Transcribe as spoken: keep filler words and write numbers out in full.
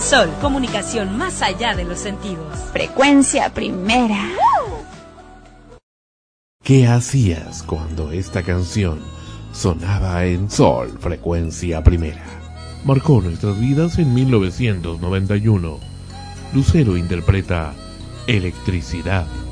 Sol, comunicación más allá de los sentidos. Frecuencia primera. ¿Qué hacías cuando esta canción sonaba en Sol, frecuencia primera? Marcó nuestras vidas en mil novecientos noventa y uno. Lucero interpreta Electricidad.